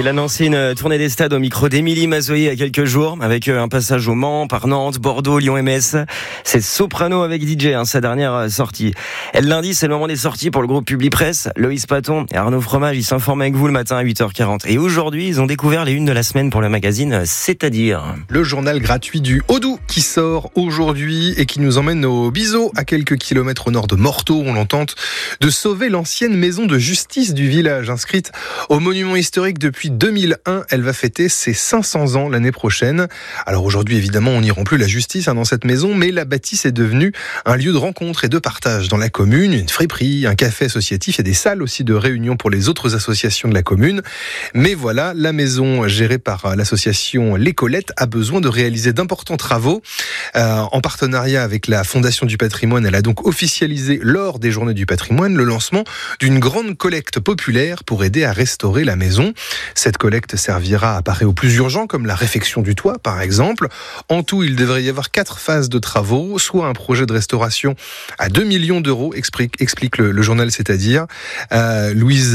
Il a lancé une tournée des stades au micro d'Émilie Mazoyer il y a quelques jours, avec un passage au Mans, par Nantes, Bordeaux, Lyon et Metz. C'est Soprano avec DJ, sa dernière sortie. Et le lundi, c'est le moment des sorties pour le groupe Publipresse. Loïs Paton et Arnaud Fromage, ils s'informent avec vous le matin à 8h40. Et aujourd'hui, ils ont découvert les unes de la semaine pour le magazine C'est-à-dire. Le journal gratuit du Haut-Doubs qui sort aujourd'hui et qui nous emmène au Bizeau, à quelques kilomètres au nord de Morteau. On tente de sauver l'ancienne maison de justice du village, inscrite au monument historique depuis 2001. Elle va fêter ses 500 ans l'année prochaine. Alors aujourd'hui, évidemment, on n'y rend plus la justice dans cette maison, mais la bâtisse est devenue un lieu de rencontre et de partage dans la commune. Une friperie, un café associatif et des salles aussi de réunion pour les autres associations de la commune. Mais voilà, la maison gérée par l'association Les Colettes a besoin de réaliser d'importants travaux. En partenariat avec la Fondation du Patrimoine, elle a donc officialisé lors des Journées du Patrimoine le lancement d'une grande collecte populaire pour aider à restaurer la maison. Cette collecte servira à parer aux plus urgents, comme la réfection du toit, par exemple. En tout, il devrait y avoir 4 phases de travaux, soit un projet de restauration à 2 millions d'euros, explique le journal C'est-à-dire. Louise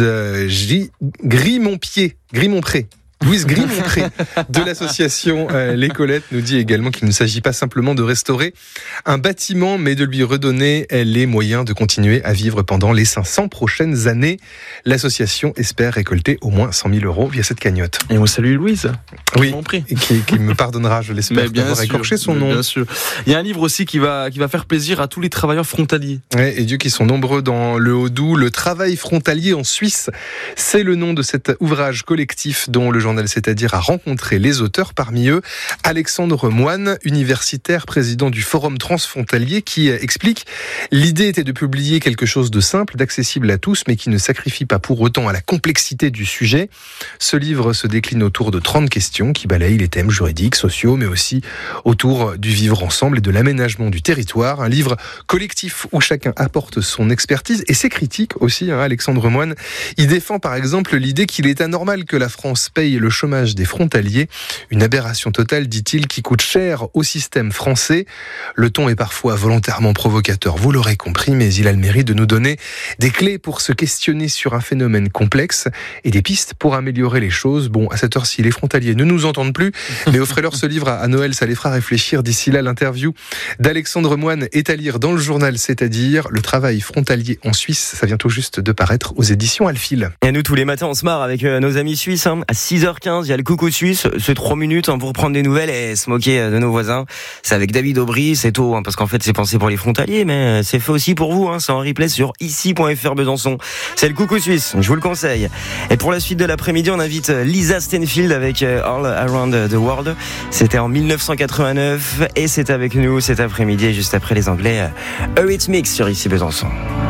Grimont-Pré de l'association Les Colettes nous dit également qu'il ne s'agit pas simplement de restaurer un bâtiment, mais de lui redonner les moyens de continuer à vivre pendant les 500 prochaines années. L'association espère récolter au moins 100 000 euros via cette cagnotte. Et on salue Louise. Oui, qui me pardonnera, je l'espère, d'avoir écorché son nom. Bien sûr. Il y a un livre aussi qui va faire plaisir à tous les travailleurs frontaliers. Ouais, et Dieu qui sont nombreux dans le Haut-Doubs. Le travail frontalier en Suisse, c'est le nom de cet ouvrage collectif dont le journal C'est-à-dire a rencontré les auteurs, parmi eux Alexandre Moine, universitaire, président du Forum transfrontalier, qui explique: l'idée était de publier quelque chose de simple, d'accessible à tous, mais qui ne sacrifie pas pour autant à la complexité du sujet. Ce livre se décline autour de 30 questions qui balayent les thèmes juridiques, sociaux, mais aussi autour du vivre ensemble et de l'aménagement du territoire. Un livre collectif où chacun apporte son expertise et ses critiques aussi. Alexandre Moine, il défend par exemple l'idée qu'il est anormal que la France paye le chômage des frontaliers, une aberration totale, dit-il, qui coûte cher au système français. Le ton est parfois volontairement provocateur, vous l'aurez compris, mais il a le mérite de nous donner des clés pour se questionner sur un phénomène complexe et des pistes pour améliorer les choses. Bon, à cette heure-ci, les frontaliers ne nous entendent plus, mais offrez-leur ce livre à Noël, ça les fera réfléchir. D'ici là, l'interview d'Alexandre Moine est à lire dans le journal C'est-à-dire. Le travail frontalier en Suisse, ça vient tout juste de paraître aux éditions Alphil. Et nous, tous les matins, on se marre avec nos amis suisses. À 6h15, il y a le Coucou Suisse. C'est 3 minutes pour prendre des nouvelles et se moquer de nos voisins. C'est avec David Aubry. C'est tôt, parce qu'en fait, c'est pensé pour les frontaliers, mais c'est fait aussi pour vous. C'est en replay sur ici.fr Besançon. C'est le Coucou Suisse, je vous le conseille. Et pour la suite de l'après-midi, on invite Lisa Stanfield avec All Around the World. C'était en 1989 et c'est avec nous cet après-midi, juste après les Anglais. Eurythmics sur ici Besançon.